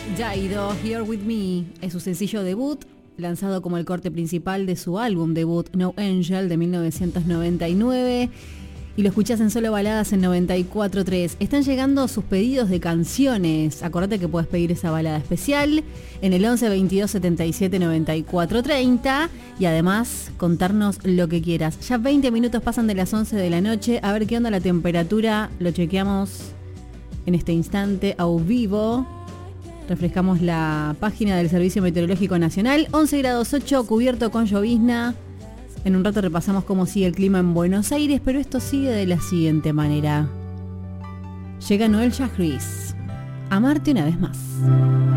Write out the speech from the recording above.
Jaido, Here With Me, es su sencillo debut, lanzado como el corte principal de su álbum debut No Angel de 1999, y lo escuchás en Solo Baladas en 94.3. Están llegando sus pedidos de canciones. Acordate que puedes pedir esa balada especial en el 11 22 77 94 30 y además contarnos lo que quieras. Ya 20 minutos pasan de las 11 de la noche. A ver qué onda la temperatura. Lo chequeamos en este instante a vivo. Refrescamos la página del Servicio Meteorológico Nacional. 11 grados 8, cubierto con llovizna. En un rato repasamos cómo sigue el clima en Buenos Aires, pero esto sigue de la siguiente manera. Llega Noel Chagris. Amarte una vez más.